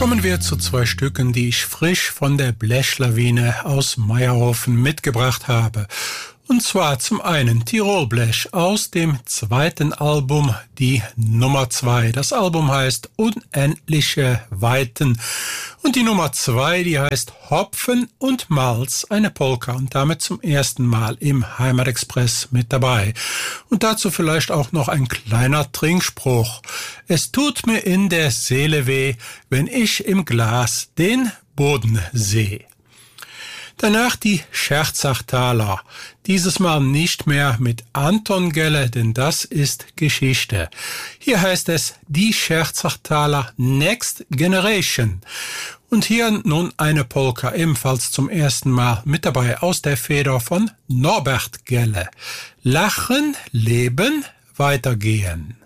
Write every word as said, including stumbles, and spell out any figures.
Kommen wir zu zwei Stücken, die ich frisch von der Blechlawine aus Meierhofen mitgebracht habe. Und zwar zum einen Tirol Blech aus dem zweiten Album, die Nummer zwei. Das Album heißt Unendliche Weiten. Und die Nummer zwei, die heißt Hopfen und Malz, eine Polka. Und damit zum ersten Mal im Heimatexpress mit dabei. Und dazu vielleicht auch noch ein kleiner Trinkspruch. Es tut mir in der Seele weh, wenn ich im Glas den Boden sehe. Danach die Scherzachtaler. Dieses Mal nicht mehr mit Anton Gelle, denn das ist Geschichte. Hier heißt es die Scherzachtaler Next Generation. Und hier nun eine Polka, ebenfalls zum ersten Mal mit dabei aus der Feder von Norbert Gelle. Lachen, leben, weitergehen.